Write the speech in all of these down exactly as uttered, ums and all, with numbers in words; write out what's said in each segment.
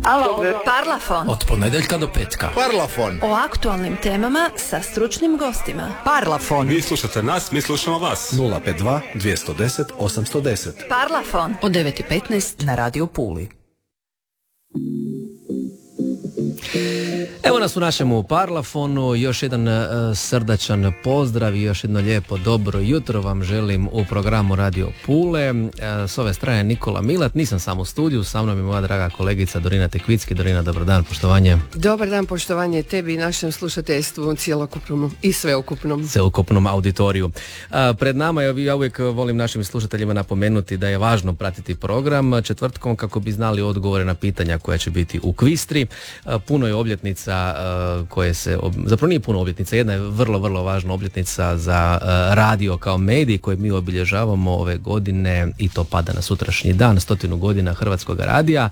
Alo, Parlafon. Od ponedjeljka do petka. Parlafon. O aktualnim temama sa stručnim gostima. Parlafon. Vi slušate nas, mi slušamo vas. nula pet dva dvjesto deset osamsto deset. Parlafon. Od devet i petnaest na Radio Puli. Evo nas u našemu Parlafonu, još jedan uh, srdačan pozdrav i još jedno lijepo dobro jutro vam želim u programu Radio Pule. Uh, s ove strane Nikola Milat, nisam sam u studiju, sa mnom je moja draga kolegica Dorina Tekvicki. Dorina, dobar dan, poštovanje. Dobar dan, poštovanje tebi i našem slušateljstvu cjelokupnom i sveukupnom. Sveukupnom auditoriju. Uh, pred nama, ja uvijek volim našim slušateljima napomenuti da je važno pratiti program četvrtkom kako bi znali odgovore na pitanja koja će biti u Kvistri. Uh, puno je obljetnica koje se, zapravo nije puno obljetnica, jedna je vrlo, vrlo važna obljetnica za radio kao medij koji mi obilježavamo ove godine i to pada na sutrašnji dan, stotinu godina Hrvatskog radija.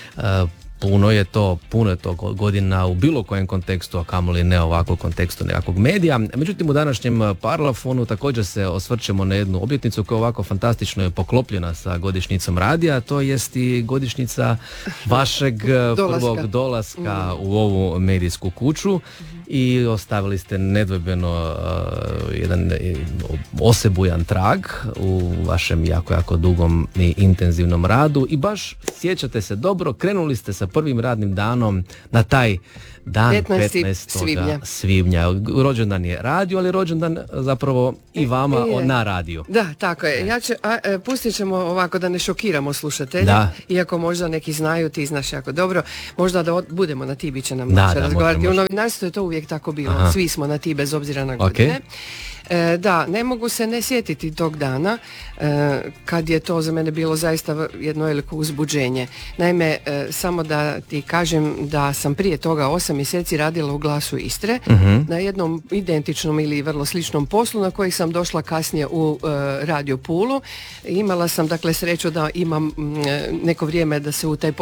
Puno je to, puno je to godina u bilo kojem kontekstu, a kamoli ne ovakvog kontekstu nekakvog medija. Međutim, u današnjem Parlafonu također se osvrćemo na jednu obljetnicu koja ovako fantastično je poklopljena sa godišnjicom radija, to jest i godišnjica vašeg prvog dolaska u ovu medijsku kuću i ostavili ste nedvojbeno uh, jedan osebujan trag u vašem jako, jako dugom i intenzivnom radu i baš sjećate se dobro, krenuli ste sa prvim radnim danom na taj dan petnaestog svibnja. svibnja. Rođendan je radio, ali rođendan zapravo i vama e, na radiju. Da, tako je. Ja će, a, e, pustit ćemo ovako da ne šokiramo slušatelje, da. Iako možda neki znaju, ti znaš jako dobro, možda da od, budemo na ti, bit će nam da, da, da, razgovarati. može, može. U novinarstvu je to uvijek tako bilo. Aha. Svi smo na ti bez obzira na godine. Okay. E, da, ne mogu se ne sjetiti tog dana e, kad je to za mene bilo zaista jedno veliko uzbuđenje. Naime, e, samo da ti kažem da sam prije toga osam mjeseci radila u Glasu Istre uh-huh. na jednom identičnom ili vrlo sličnom poslu na koji sam došla kasnije u e, Radio Pulu. Imala sam dakle sreću da imam m, neko vrijeme da se u taj